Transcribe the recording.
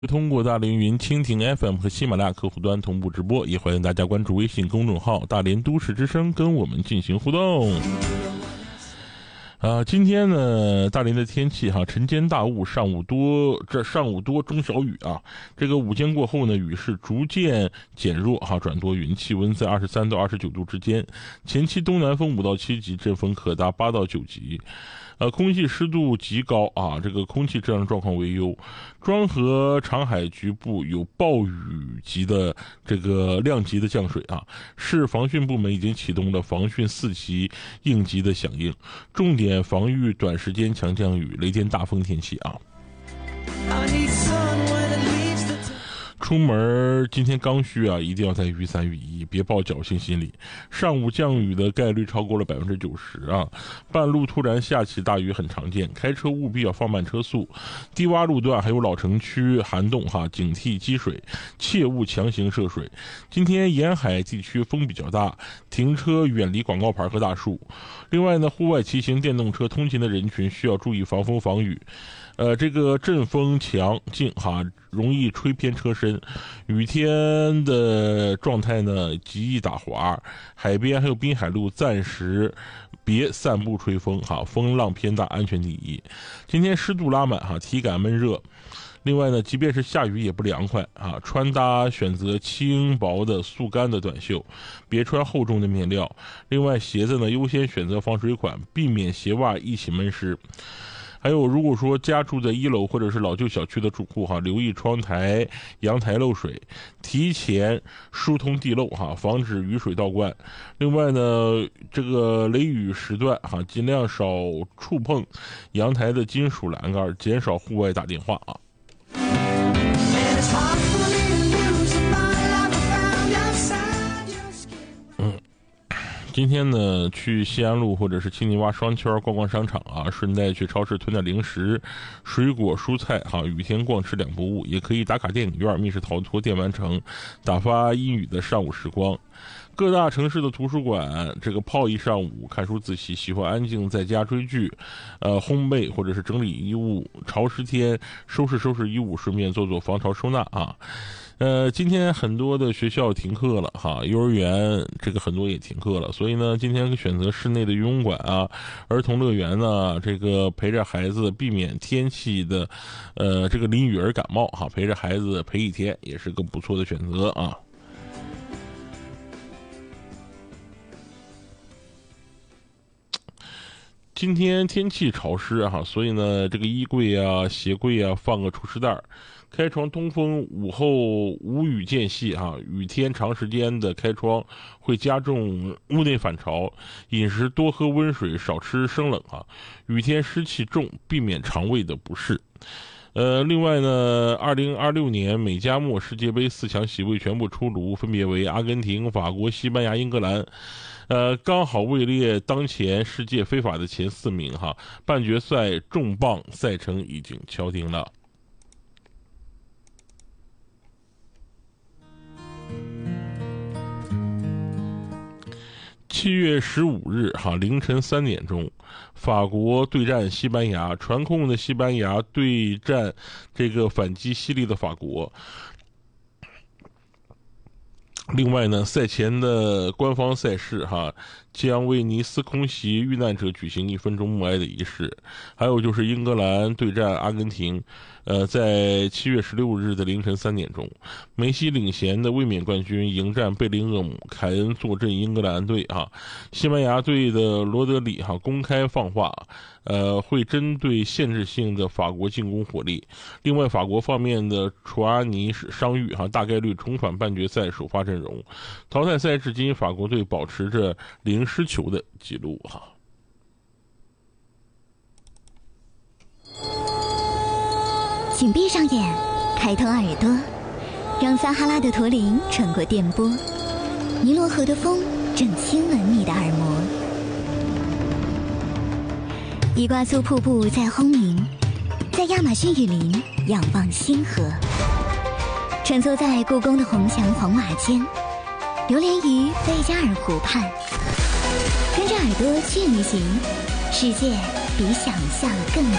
通过大连云蜻蜓 FM 和喜马拉雅客户端同步直播，也欢迎大家关注微信公众号大连都市之声，跟我们进行互动。今天呢，大连的天气晨间大雾，上午多中小雨啊。这个午间过后呢，雨势逐渐减弱转多云，气温在23到29度之间。前期东南风5到7级，阵风可达8到9级。空气湿度极高这个空气质量状况为优。庄河长海局部有暴雨级的这个量级的降水市防汛部门已经启动了防汛4级应急的响应，重点防御短时间强降雨、雷电大风天气出门今天刚需一定要带雨伞雨衣，别抱侥幸心理。上午降雨的概率超过了90%半路突然下起大雨很常见，开车务必要放慢车速。低洼路段还有老城区涵洞警惕积水，切勿强行涉水。今天沿海地区风比较大，停车远离广告牌和大树。另外呢，户外骑行电动车通勤的人群需要注意防风防雨。这个阵风强劲容易吹偏车身，雨天的状态呢极易打滑，海边还有滨海路暂时别散步吹风风浪偏大，安全第一。今天湿度拉满体感闷热。另外呢，即便是下雨也不凉快穿搭选择轻薄的速干的短袖，别穿厚重的面料。另外鞋子呢优先选择防水款，避免鞋袜一起闷湿。还有，如果说家住在1楼或者是老旧小区的住户留意窗台、阳台漏水，提前疏通地漏防止雨水倒灌。另外呢，这个雷雨时段尽量少触碰阳台的金属栏杆，减少户外打电话今天呢，去西安路或者是青泥洼双圈逛逛商场顺带去超市囤点零食、水果、蔬菜雨天逛吃2不误。也可以打卡电影院、密室逃脱、电玩城，打发阴雨的上午时光。各大城市的图书馆这个泡一上午，看书自习。喜欢安静在家追剧、烘焙或者是整理衣物。潮湿天收拾衣物，顺便做防潮收纳今天很多的学校停课了幼儿园这个很多也停课了，所以呢，今天选择室内的游泳馆儿童乐园呢，这个陪着孩子避免天气的这个淋雨而感冒陪着孩子陪一天也是个不错的选择今天天气潮湿所以呢，这个衣柜鞋柜放个除湿袋。开窗通风，午后无雨间隙雨天长时间的开窗会加重屋内反潮。饮食多喝温水，少吃生冷雨天湿气重，避免肠胃的不适。另外呢，2026年美加墨世界杯4强席位全部出炉，分别为阿根廷、法国、西班牙、英格兰。刚好位列当前世界非法的前4名半决赛重磅赛程已经敲定了。7月15日凌晨3点钟，法国对战西班牙，传控的西班牙对战这个反击犀利的法国。另外呢，赛前的官方赛事将为尼斯空袭遇难者举行1分钟默哀的仪式。还有就是英格兰对战阿根廷，在7月16日的凌晨3点钟，梅西领衔的卫冕冠军迎战贝林厄姆，凯恩坐镇英格兰队西班牙队的罗德里公开放话，会针对限制性的法国进攻火力。另外，法国方面的楚阿尼伤愈大概率重返半决赛首发阵容。淘汰赛至今，法国队保持着0失球的记录请闭上眼，开通耳朵，让撒哈拉的驼铃穿过电波，尼罗河的风正亲吻你的耳膜，伊瓜苏瀑布在轰鸣，在亚马逊雨林仰望星河，穿梭在故宫的红墙黄瓦间，流连于贝加尔湖畔，跟着耳朵去旅行，世界比想象更